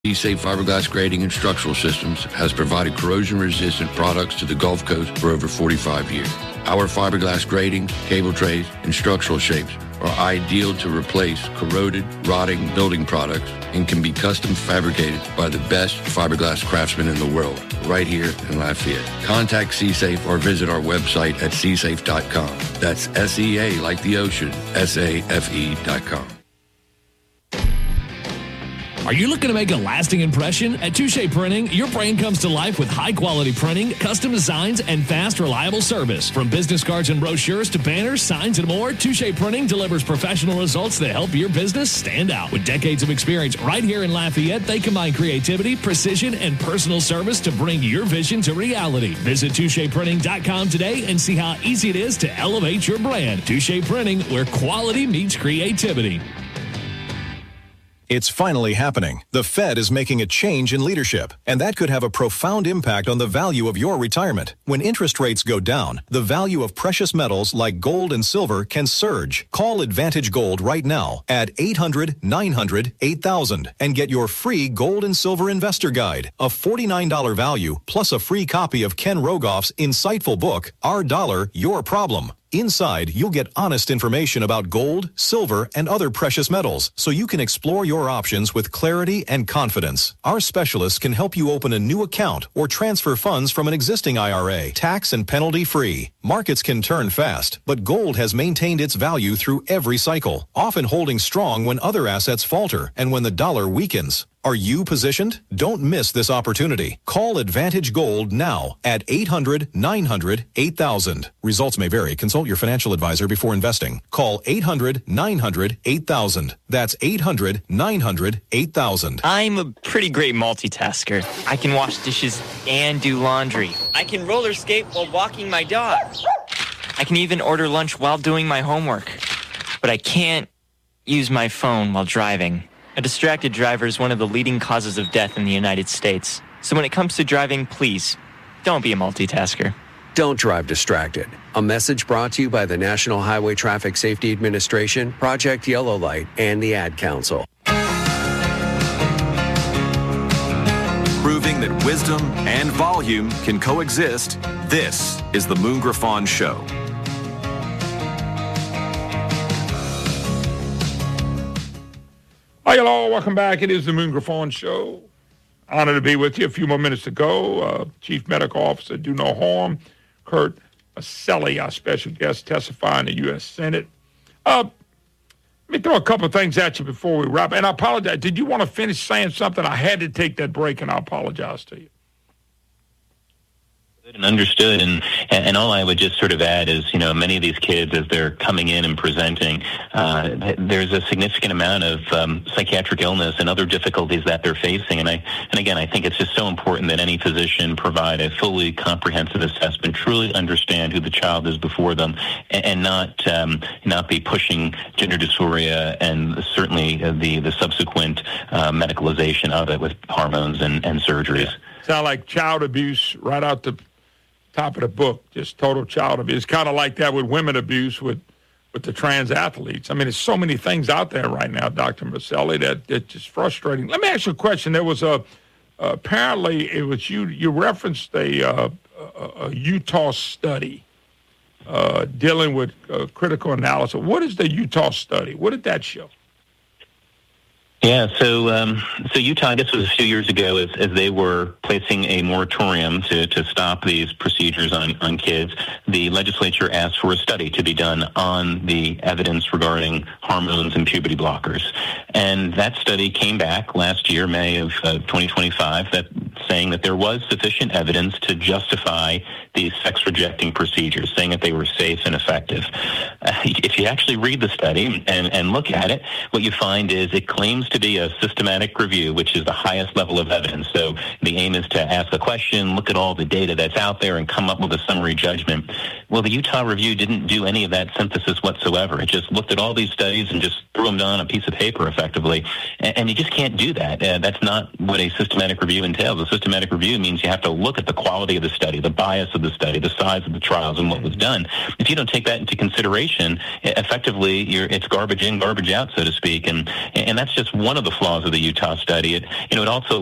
C-Safe Fiberglass Grading and Structural Systems has provided corrosion-resistant products to the Gulf Coast for over 45 years. Our fiberglass gradings, cable trays, and structural shapes are ideal to replace corroded, rotting building products and can be custom fabricated by the best fiberglass craftsmen in the world, right here in Lafayette. Contact C-Safe or visit our website at csafe.com. That's S-E-A like the ocean, S-A-F-E.com. Are you looking to make a lasting impression? At Touche Printing, your brand comes to life with high-quality printing, custom designs, and fast, reliable service. From business cards and brochures to banners, signs, and more, Touche Printing delivers professional results that help your business stand out. With decades of experience right here in Lafayette, they combine creativity, precision, and personal service to bring your vision to reality. Visit TouchePrinting.com today and see how easy it is to elevate your brand. Touche Printing, where quality meets creativity. It's finally happening. The Fed is making a change in leadership, and that could have a profound impact on the value of your retirement. When interest rates go down, the value of precious metals like gold and silver can surge. Call Advantage Gold right now at 800-900-8000 and get your free gold and silver investor guide, a $49 value, plus a free copy of Ken Rogoff's insightful book, Our Dollar, Your Problem. Inside, you'll get honest information about gold, silver, and other precious metals, so you can explore your options with clarity and confidence. Our specialists can help you open a new account or transfer funds from an existing IRA, tax and penalty-free. Markets can turn fast, but gold has maintained its value through every cycle, often holding strong when other assets falter and when the dollar weakens. Are you positioned? Don't miss this opportunity. Call Advantage Gold now at 800-900-8000. Results may vary. Consult your financial advisor before investing. Call 800-900-8000. That's 800-900-8000. I'm a pretty great multitasker. I can wash dishes and do laundry. I can roller skate while walking my dog. I can even order lunch while doing my homework. But I can't use my phone while driving. A distracted driver is one of the leading causes of death in the United States. So when it comes to driving, please, don't be a multitasker. Don't drive distracted. A message brought to you by the National Highway Traffic Safety Administration, Project Yellow Light, and the Ad Council. Proving that wisdom and volume can coexist, this is the Moon Griffon Show. Hi, hello. Welcome back. It is the Moon Griffon Show. Honored to be with you. A few more minutes to go. Chief Medical Officer Do No Harm, Kurt Maselli, our special guest, testifying in the U.S. Senate. Let me throw a couple of things at you before we wrap. And I apologize. Did you want to finish saying something? I had to take that break, and I apologize to you. And understood, and all I would just sort of add is, many of these kids, as they're coming in and presenting, there's a significant amount of psychiatric illness and other difficulties that they're facing, and again, I think it's just so important that any physician provide a fully comprehensive assessment, truly understand who the child is before them, and not be pushing gender dysphoria and certainly the subsequent medicalization of it with hormones and surgeries. Yeah. Sound like child abuse right out the top of the book, just total child abuse. It's kind of like that with women abuse with the trans athletes. I mean, there's so many things out there right now, Dr. Maselli, that's just frustrating. Let me ask you a question. There was apparently it was you referenced a Utah study dealing with critical analysis. What is the Utah study? What did that show? Yeah, so Utah, this was a few years ago, as they were placing a moratorium to stop these procedures on kids, the legislature asked for a study to be done on the evidence regarding hormones and puberty blockers. And that study came back last year, May of 2025, saying that there was sufficient evidence to justify these sex-rejecting procedures, saying that they were safe and effective. If you actually read the study and look at it, what you find is it claims to be a systematic review, which is the highest level of evidence. So the aim is to ask a question, look at all the data that's out there, and come up with a summary judgment. Well, the Utah review didn't do any of that synthesis whatsoever. It just looked at all these studies and just threw them down on a piece of paper, effectively. And you just can't do that. That's not what a systematic review entails. A systematic review means you have to look at the quality of the study, the bias of the study, the size of the trials, and what was done. If you don't take that into consideration, effectively, it's garbage in, garbage out, so to speak. And that's just one of the flaws of the Utah study. It also